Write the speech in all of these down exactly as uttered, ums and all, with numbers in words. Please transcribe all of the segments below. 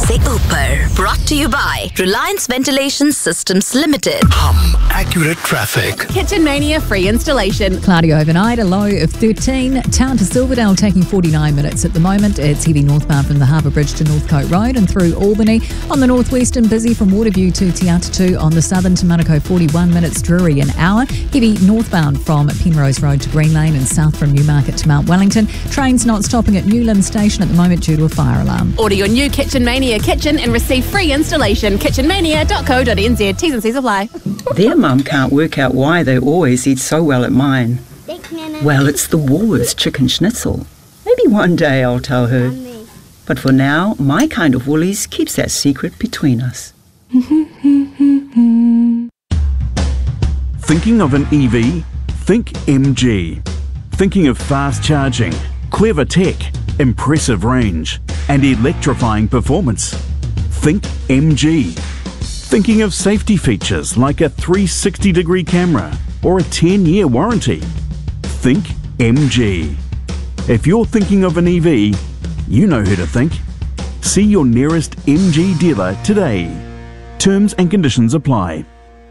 से ऊपर. Brought to you by Reliance Ventilation Systems Limited. Hum accurate traffic. Kitchen Mania free installation. Cloudy overnight, a low of thirteen. Town to Silverdale taking forty-nine minutes at the moment. It's heavy northbound from the Harbour Bridge to Northcote Road and through Albany. On the northwestern, busy from Waterview to Te Atatu. On the southern, to Manukau, forty-one minutes. Drury, an hour. Heavy northbound from Penrose Road to Green Lane and south from Newmarket to Mount Wellington. Trains not stopping at Newlands Station at the moment due to a fire alarm. Order your new Kitchen Mania kitchen and receive free installation. kitchen mania dot co dot n z. T's and C's apply. Their mum can't work out why they always eat so well at mine. Well, it's the Woolworths chicken schnitzel. Maybe one day I'll tell her. But for now, my kind of Woolies keeps that secret between us. Thinking of an E V? Think M G. Thinking of fast charging, clever tech, impressive range, and electrifying performance? Think M G. Thinking of safety features like a three hundred sixty degree camera or a ten year warranty? Think M G. If you're thinking of an E V, you know who to think. See your nearest M G dealer today. Terms and conditions apply.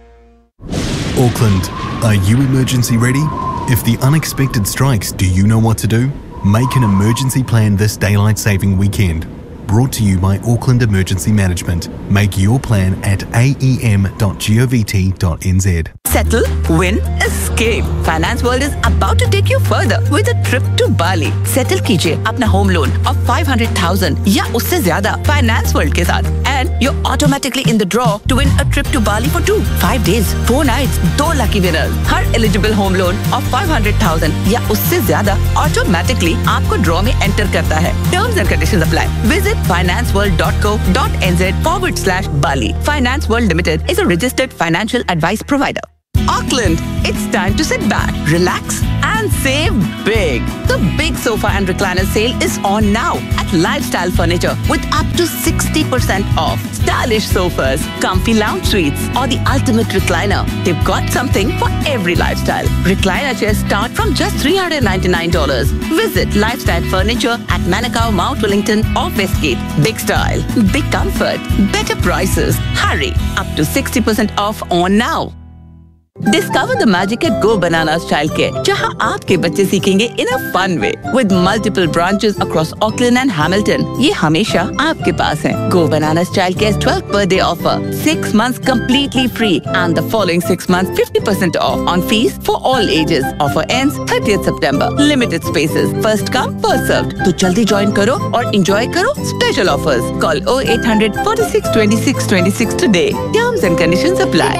Auckland, are you emergency ready? If the unexpected strikes, do you know what to do? Make an emergency plan this daylight saving weekend. Brought to you by Auckland Emergency Management. Make your plan at a e m dot govt dot n z. Settle, win, escape. Finance World is about to take you further with a trip to Bali. Settle कीजिए अपना home loan of five hundred thousand या उससे ज़्यादा Finance World के साथ, and you're automatically in the draw to win a trip to Bali for two, five days, four nights, two lucky winners. Her eligible home loan of five hundred thousand या उससे ज़्यादा automatically आपको draw में enter करता है. Terms and conditions apply. Visit finance world dot co dot n z forward slash Bali. Finance World Limited is a registered financial advice provider. Auckland, it's time to sit back, relax and save big. The big sofa and recliner sale is on now at Lifestyle Furniture with up to sixty percent off. Stylish sofas, comfy lounge suites or the ultimate recliner. They've got something for every lifestyle. Recliner chairs start from just three hundred ninety-nine dollars. Visit Lifestyle Furniture at Manukau, Mount Wellington or Westgate. Big style, big comfort, better prices. Hurry, up to sixty percent off on now. Discover the magic at Go Bananas Childcare, जहां आपके बच्चे सीखेंगे in a fun way. With multiple branches across Auckland and Hamilton, ये हमेशा आपके पास है. Go Bananas Childcare's twelfth birthday offer, six months completely free, and the following six months fifty percent off on fees for all ages. Offer ends thirtieth September. Limited spaces, first come, first served. तो जल्दी join करो और enjoy करो special offers. Call oh eight hundred, forty-six, twenty-six, twenty-six today. Terms and conditions apply.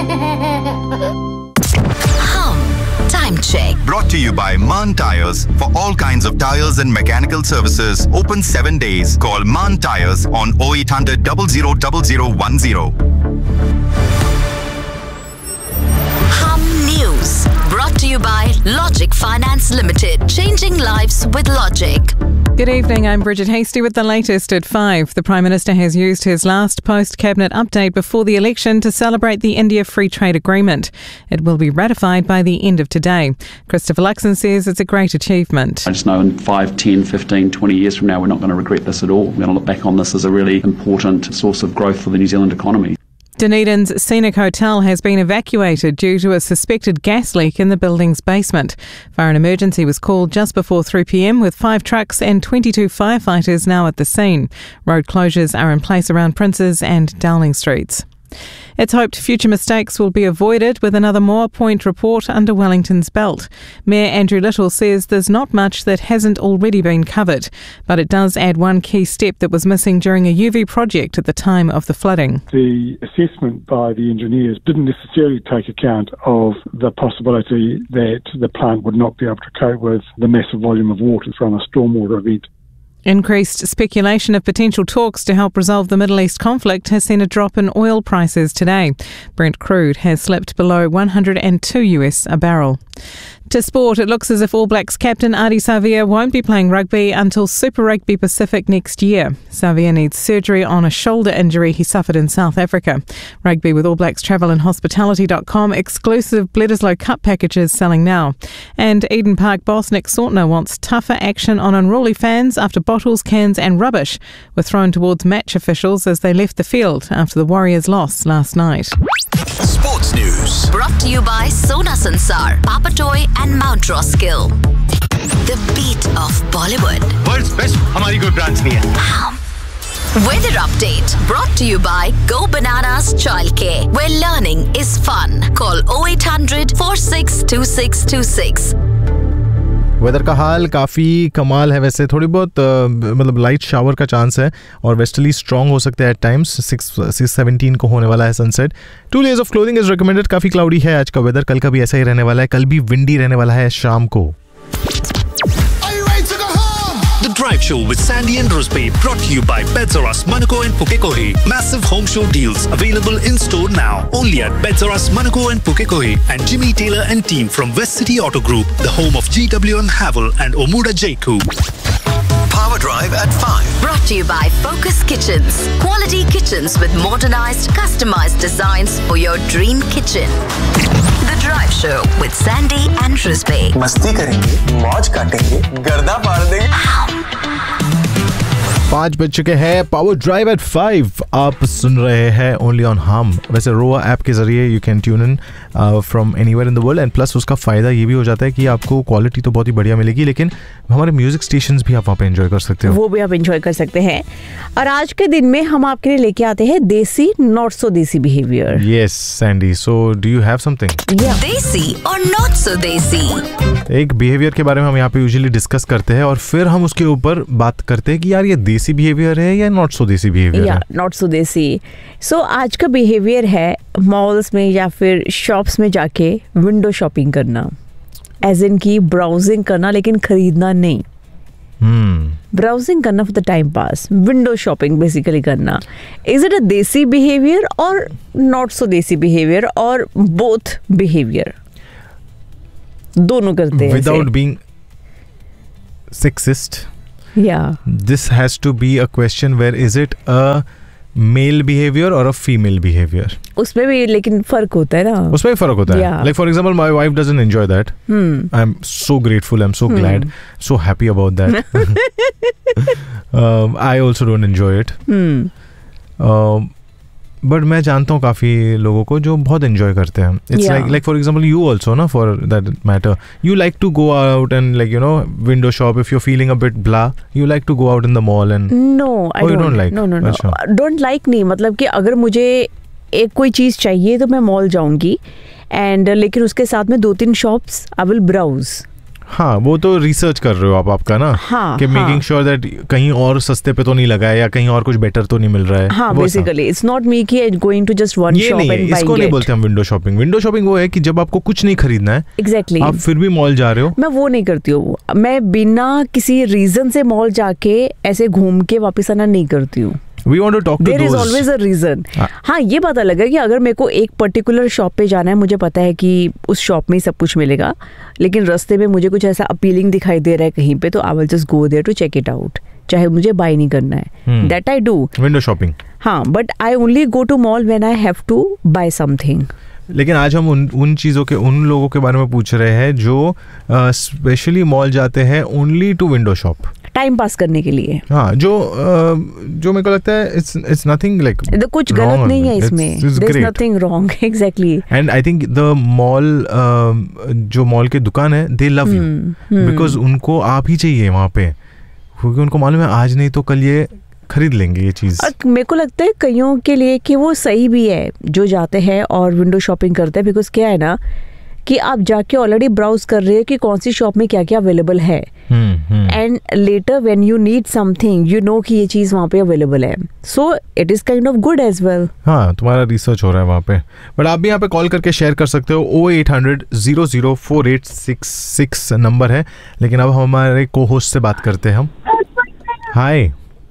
Time check. Brought to you by Maan Tires. For all kinds of tires and mechanical services, open seven days. Call Maan Tires on oh eight hundred, zero zero zero zero one zero. Hum News. Brought to you by Logic Finance Limited. Changing lives with Logic. Good evening, I'm Bridget Hasty with the latest at five. The Prime Minister has used his last post-cabinet update before the election to celebrate the India Free Trade Agreement. It will be ratified by the end of today. Christopher Luxon says it's a great achievement. I just know in five, ten, fifteen, twenty years from now we're not going to regret this at all. We're going to look back on this as a really important source of growth for the New Zealand economy. Dunedin's Scenic Hotel has been evacuated due to a suspected gas leak in the building's basement. Fire and emergency was called just before three p m with five trucks and twenty-two firefighters now at the scene. Road closures are in place around Princes and Dowling Streets. It's hoped future mistakes will be avoided with another Moa Point report under Wellington's belt. Mayor Andrew Little says there's not much that hasn't already been covered, but it does add one key step that was missing during a U V project at the time of the flooding. The assessment by the engineers didn't necessarily take account of the possibility that the plant would not be able to cope with the massive volume of water from a stormwater event. Increased speculation of potential talks to help resolve the Middle East conflict has seen a drop in oil prices today. Brent crude has slipped below one hundred two US a barrel. To sport, it looks as if All Blacks captain Ardie Savea won't be playing rugby until Super Rugby Pacific next year. Savea needs surgery on a shoulder injury he suffered in South Africa. Rugby with All Blacks Travel and Hospitality dot com exclusive Bledisloe Cup packages selling now. And Eden Park boss Nick Sautner wants tougher action on unruly fans after bottles, cans and rubbish were thrown towards match officials as they left the field after the Warriors' loss last night. Sports News. Brought to you by Sona Sansar, Papatoy and Mount Roskill. The beat of Bollywood. World's best हमारी कोई branch नहीं है. Weather update brought to you by Go Bananas Childcare, where learning is fun. Call oh eight hundred four six two six two six. Weather का हाल काफ़ी कमाल है वैसे, थोड़ी बहुत uh, मतलब लाइट शावर का चांस है और वेस्टर्ली स्ट्रॉन्ग हो सकते हैं eight times. Six six seventeen को होने वाला है sunset. Two layers of clothing is recommended. काफ़ी क्लाउडी है आज का वेदर, कल का भी ऐसा ही रहने वाला है. कल भी विंडी रहने वाला है शाम को. The Drive Show with Sandy and Rusby, brought to you by Betsaras, Manukau and Pukekohe. Massive home show deals available in store now. Only at Betsaras, Manukau and Pukekohe. And Jimmy Taylor and team from West City Auto Group, the home of G W and Havel and Omuda Jaiku. Power Drive at five. Brought to you by Focus Kitchens. Quality kitchens with modernized, customized designs for your dream kitchen. The Drive Show with Sandy and Rusby. मस्ती करेंगे, मौज काटेंगे, गर्दा मार देंगे. पाँच बज चुके हैं. पावर ड्राइव एट फाइव आप सुन रहे हैं ओनली ऑन हम. वैसे रोआ ऐप के जरिए you can tune in from anywhere in the world. And plus उसका फ़ायदा ये भी हो जाता है कि आपको क्वालिटी तो बहुत ही बढ़िया मिलेगी, लेकिन हमारे म्यूजिक स्टेशंस भी आप वहाँ पे एंजॉय कर सकते हो. वो भी आप एंजॉय कर सकते हैं. और आज के दिन में हम आपके लिए लेके आते हैं देसी नॉट सो देसी behaviour. Yes Sandy, so do you have something? देसी और नॉट सो देसी. एक बिहेवियर के बारे में हम यहाँ पे यूजुअली डिस्कस करते हैं और फिर हम उसके ऊपर बात करते हैं कि यार ये देसी बिहेवियर है या नॉट सो देसी बिहेवियर या है. नॉट सो देसी. सो आज का बिहेवियर है मॉल्स में या फिर शॉप्स में जाके विंडो शॉपिंग करना, एज इन की ब्राउजिंग करना लेकिन खरीदना नहीं. ब्राउजिंग करना for the time pass, window shopping basically करना. इज इट अ देसी बिहेवियर और नॉट सो देसी बिहेवियर और बोथ बिहेवियर? दोनों करते हैं without being sexist. Yeah. This has to be a question where is it a male behavior or a female behavior? उसमें भी लेकिन फर्क होता है ना. उसमें भी फर्क होता है. Yeah. Like for example, my wife doesn't enjoy that. Hmm. I'm so grateful. I'm so Hmm. glad. So happy about that. um, I also don't enjoy it. Hmm. Um, but मैं जानता हूँ काफ़ी लोगों को जो बहुत एंजॉय करते हैं. It's like like for example you also ना, for that matter you like to go out and like you know window shop. If you feeling a bit blah you like to go out in the mall and no I don't like. No no no don't like नहीं, मतलब कि अगर मुझे एक कोई चीज़ चाहिए तो मैं मॉल जाऊंगी एंड लेकिन उसके साथ में दो तीन शॉप्स आई विल ब्राउज. हाँ, वो तो रिसर्च कर रहे हो आप आपका ना. हाँ, कि मेकिंग श्योर दैट कहीं और सस्ते पे तो नहीं लगा है या कहीं और कुछ बेटर तो नहीं मिल रहा है. हाँ, बेसिकली इट्स नॉट मी कि going to just one shop and buying. इसको नहीं बोलते हम विंडो शॉपिंग. विंडो शॉपिंग वो है कि जब आपको कुछ नहीं खरीदना है, एग्जैक्टली आप फिर भी मॉल जा रहे हो. मैं वो नहीं करती हूँ. मैं बिना किसी रीजन से मॉल जाके ऐसे घूम के वापस आना नहीं करती हूँ. We want to talk to There is those. always a reason. हाँ, ये बात अलग है कि अगर मेरे को एक पर्टिकुलर शॉप पे जाना है, मुझे पता है कि उस शॉप में ही सब कुछ मिलेगा, लेकिन रास्ते में मुझे कुछ ऐसा अपीलिंग दिखाई दे रहा है कहीं पे, तो I will just go there to check it out, चाहे मुझे बाय नहीं करना है. That I do. Window shopping. हाँ, but I only go to mall when I have to bye something. लेकिन आज हम उन उन चीज़ों के उन लोगों के बारे में पूछ रहे हैं जो स्पेशली मॉल जाते हैं only to window shop, time pass करने के लिए. हाँ, जो uh, जो मेरे को लगता है इट्स इट्स नथिंग लाइक कुछ गलत नहीं है इसमें. There is nothing wrong. Exactly. And I think the mall जो मॉल के दुकान है दे लव यू बिकॉज उनको आप ही चाहिए वहाँ पे, क्योंकि उनको मालूम है आज नहीं तो कल ये खरीद लेंगे ये चीज़. और मेरे को लगता है कईयों के लिए कि वो सही भी है जो जाते हैं और विंडो शॉपिंग करते हैं, बिकॉज क्या है ना कि आप जाके ऑलरेडी ब्राउज कर रहे हो कि कौन सी शॉप में क्या क्या अवेलेबल है, and later when you need something you know कि ये चीज़ वहाँ पे अवेलेबल है. So it is kind of good as well. हाँ, तुम्हारा रिसर्च हो रहा है वहाँ पे. बट आप भी यहाँ पे कॉल करके शेयर कर सकते हो. ओ eight hundred zero zero four eight six six number है. लेकिन अब हमारे को होस्ट से बात करते हैं हम. हाय.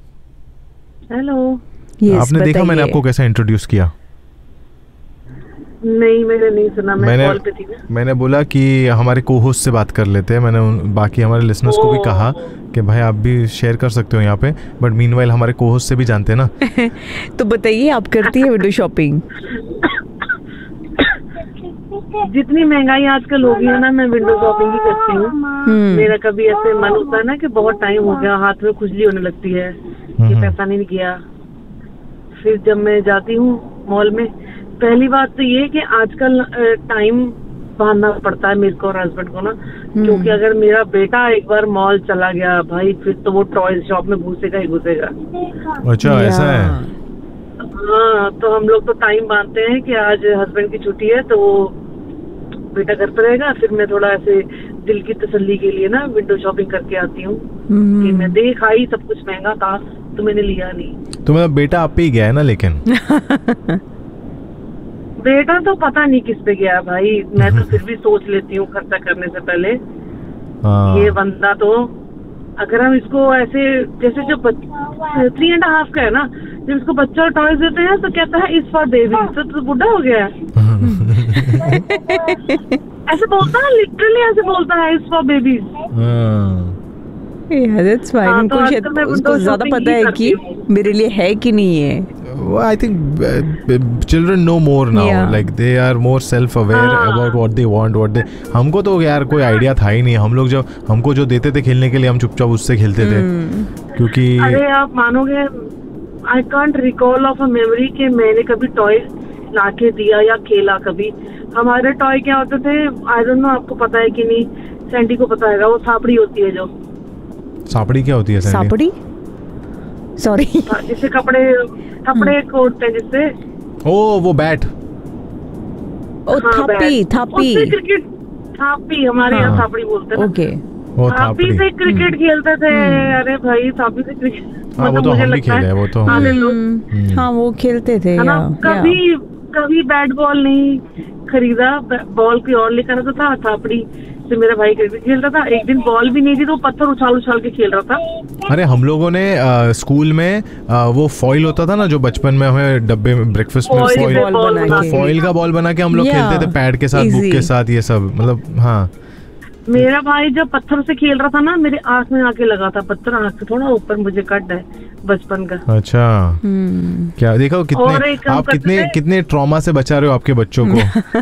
हेलो. आपने देखा मैंने आपको कैसे इंट्रोड्यूस किया? नहीं, मैंने नहीं सुना, मैं मैंने कॉल पे थी ना। मैंने बोला कि हमारे को होस्ट से बात कर लेते हैं। मैंने उन, बाकी हमारे लिसनर्स को भी कहा कि भाई आप भी शेयर कर सकते हो यहाँ पे, बट मीनवाइल हमारे को होस्ट से भी जानते हैं ना। तो बताइए, आप करती है विंडो शॉपिंग? जितनी महंगाई आजकल हो गई है ना, मैं विंडो शॉपिंग ही करती हूँ। मेरा कभी ऐसे मन होता है ना कि बहुत टाइम हो गया, हाथ में खुजली होने लगती है कि पैसा नहीं किया। फिर जब मैं जाती हूँ मॉल में, पहली बात तो ये कि आजकल टाइम बांधना पड़ता है मेरे को और हस्बैंड को ना, क्योंकि अगर मेरा बेटा एक बार मॉल चला गया भाई, फिर तो वो टॉयज शॉप में घुसेगा ही घुसेगा। अच्छा, ऐसा है? हाँ, तो हम लोग तो टाइम बांधते हैं कि आज हस्बैंड की छुट्टी है तो वो बेटा घर पर रहेगा, फिर मैं थोड़ा ऐसे दिल की तसल्ली के लिए ना विंडो शॉपिंग करके आती हूँ कि मैं देख आई, सब कुछ महंगा था तो मैंने लिया नहीं। तो मतलब बेटा आप पे ही गया है ना? लेकिन बेटा तो पता नहीं किस पे गया भाई, मैं तो फिर भी सोच लेती हूँ खर्चा करने से पहले। ये बंदा तो, अगर हम इसको ऐसे जैसे जो थ्री एंड हाफ का है ना, जब इसको बच्चा टॉयज देते हैं तो कहता है इस फॉर बेबी, तो, तो बुढ़ा हो गया है। ऐसे बोलता है, लिटरली ऐसे बोलता है, इस for babies. Yeah, that's fine. हाँ, उनको तो शायद मैं उसको window ज्यादा shopping पता ही है करती कि मेरे लिए है कि नहीं है। I think uh, children know more now. Yeah. Like they are more self-aware about what they want, what they. हमको तो यार कोई आइडिया था ही नहीं। हम लोग जब हमको जो देते थे खेलने के लिए, हम चुपचाप उससे खेलते थे, क्योंकि अरे आप मानोगे, I can't recall of a memory कि मैंने कभी टॉय लाके दिया या खेला कभी। हमारे टॉय क्या होते थे, आई डोंट नो, आपको पता है कि नहीं, सैंडी को पता है, वो सापड़ी होती है। जो सापड़ी क्या होती है? सापड़ी, सॉरी, जिससे कपड़े कपड़े कोटते हैं जिससे। ओ वो बैट। ओ थापी, थापी, क्रिकेट थापी, हमारे यहाँ थापड़ी बोलते हैं। ओके, थापी से क्रिकेट खेलते थे। अरे भाई, थापी से क्रिकेट, हाँ, वो तो हम भी खेले हैं, वो तो हाँ वो खेलते थे। कभी कभी बैट बॉल नहीं खरीदा, बॉल की और लेकर आता था, थापड़ी से मेरा भाई क्रिकेट खेलता था। एक दिन बॉल भी नहीं थी तो पत्थर उछाल उछाल के खेल रहा था। अरे हम लोगों ने आ, स्कूल में आ, वो फॉइल होता था ना, जो बचपन में हमें डब्बे में ब्रेकफास्ट में फॉइल फॉइल का बॉल बना के हम लोग खेलते थे, पैड के साथ, बुक के साथ, ये सब। मतलब हाँ, मेरा भाई जब पत्थर से खेल रहा था ना, मेरे आंख में आके लगा था पत्थर, आंख से थोड़ा ऊपर, मुझे कट है बचपन का। अच्छा, क्या देखो कितने आप कितने कितने ट्रॉमा से बचा रहे हो आपके बच्चों को।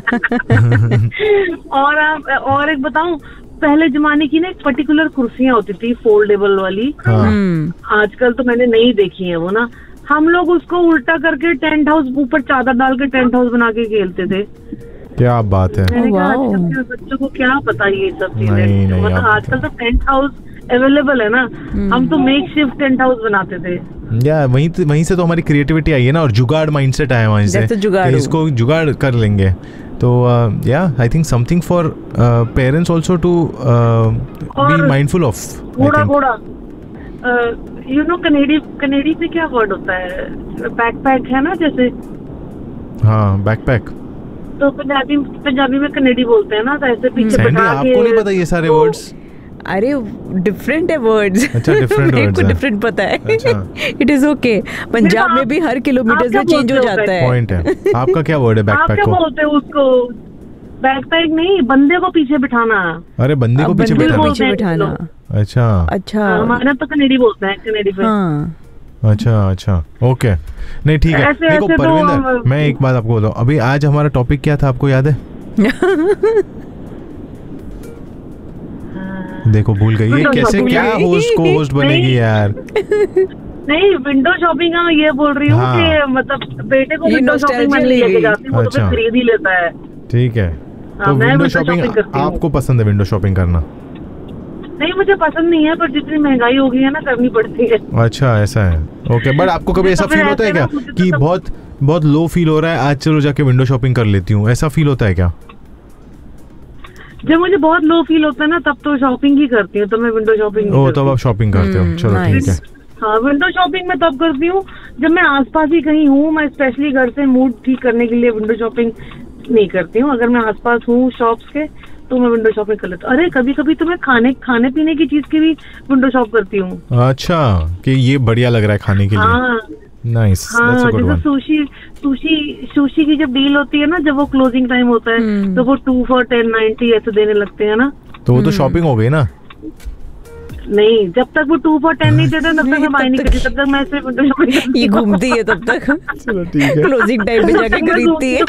और आप और एक बताऊं, पहले जमाने की ना एक पर्टिकुलर कुर्सियां होती थी फोल्डेबल वाली। हाँ। आजकल तो मैंने नहीं देखी है वो ना। हम लोग उसको उल्टा करके टेंट हाउस, ऊपर चादर डाल के टेंट हाउस बना के खेलते थे। क्या बात है। मैंने कहा आजकल के बच्चों को क्या पता ये सब चीजें। मतलब आजकल तो टेंट हाउस अवेलेबल है ना, हम तो मेक शिफ्ट टेंट हाउस बनाते थे। या वहीं वहीं से तो हमारी क्रिएटिविटी आई है ना, और जुगाड़ माइंडसेट आया वहीं से, इसको जुगाड़ कर लेंगे। तो या I think something for parents also to be mindful of. घोड़ा घोड़ा यू नो, कनेडी कनेडी पे क्या वर्ड होता है? बैकपैक है ना जैसे। हाँ, बैकपैक तो पंजाबी पंजाबी में कनेडी बोलते हैं ना, तो ऐसे पीछे बैठा के। आपको नहीं पता ये सारे वर्ड्स? अरे डिफरेंट है वर्ड्स। अच्छा, डिफरेंट वर्ड्स है, डिफरेंट पता है। It is okay. पंजाब में भी हर किलोमीटर में चेंज हो जाता है। पॉइंट है। आपका क्या वर्ड है बैकपैक को? आप क्या बोलते हो उसको? बैकपैक नहीं, बंदे को पीछे बिठाना। अरे बंदे को पीछे बिठाना। अच्छा अच्छा, हमारे तो कनेडी बोलते हैं, कनेडी पे। अच्छा अच्छा, ओके, नहीं ठीक है। देखो परविंदर, मैं एक बात आपको बताऊं, अभी आज हमारा टॉपिक क्या था आपको याद है? देखो भूल गई ये कैसे, क्या होस्ट को होस्ट बनेगी यार। नहीं, विंडो शॉपिंग का मैं ये बोल रही हूँ कि मतलब बेटे को विंडो शॉपिंग में लेके जाती हूँ, तो खरीद ही लेता है। ठीक है, तो विंडो शॉपिंग आपको पसंद है? विंडो शॉपिंग करना नहीं, मुझे पसंद नहीं है, पर जितनी महंगाई हो गई है ना, करनी पड़ती है। अच्छा, ऐसा है, ओके। बट आपको कभी ऐसा फील होता है क्या कि बहुत बहुत लो फील हो रहा है, आज चलो जाके विंडो शॉपिंग कर लेती हूँ, ऐसा फील होता है क्या? जब मुझे बहुत लो फील होता है ना, तब तो शॉपिंग ही करती हूँ, तो मैं विंडो शॉपिंग। ओह, तब आप शॉपिंग करते हो, चलो ठीक है। हाँ, विंडो शॉपिंग मैं तब करती हूँ जब मैं आसपास ही कहीं हूँ। मैं स्पेशली घर से मूड ठीक करने के लिए विंडो शॉपिंग नहीं करती हूँ। अगर मैं आसपास हूँ शॉप्स के, तो मैं विंडो शॉपिंग कर लेती हूँ। अरे कभी कभी तो मैं खाने खाने पीने की चीज की भी विंडो शॉप करती हूँ। अच्छा, कि ये बढ़िया लग रहा है खाने के लिए। हाँ, नाइस, हाँ, जैसे सुशी सुशी सुशी की जब डील होती है ना, जब वो क्लोजिंग टाइम होता है तो वो टू फॉर टेन नाइनटी ऐसे देने लगते हैं ना, तो वो तो शॉपिंग हो गई ना। नहीं, जब तक वो टू फॉर टेन नहीं देते तब तक मैं बाय नहीं करती, तब तक मैं सिर्फ विंडो शॉपिंग। ये घूमती है तब तक, चलो ठीक है, क्लोजिंग टाइम पे जाके खरीदती है।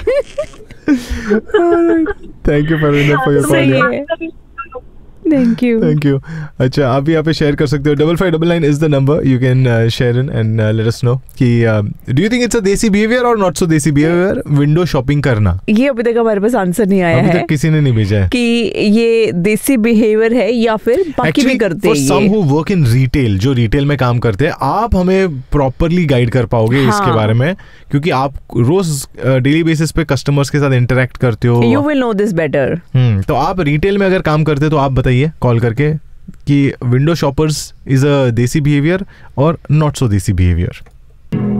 Thank you Parveen for your call. Thank you thank you. अच्छा, आप भी यहाँ पे शेयर कर सकते हो। Double five double nine is the number, you can share in and let us know कि do you think it's a देसी बिहेवियर और नॉट सो देसी बिहेवियर विंडो शॉपिंग करना। ये अभी तक हमारे पास आंसर नहीं आया अभी है, तक किसी ने नहीं भेजा है कि ये देसी बिहेवियर है या फिर बाकी भी करते हैं। For some who work in retail, जो रिटेल में काम करते हैं, आप हमें प्रॉपरली गाइड कर पाओगे हाँ. इसके बारे में, क्योंकि आप रोज डेली बेसिस पे कस्टमर्स के साथ इंटरेक्ट करते हो। You will know this better. हम्म तो आप रिटेल में अगर काम करते हो तो आप बताइए कॉल करके कि विंडो शॉपर्स इज अ देसी बिहेवियर और नॉट सो देसी बिहेवियर।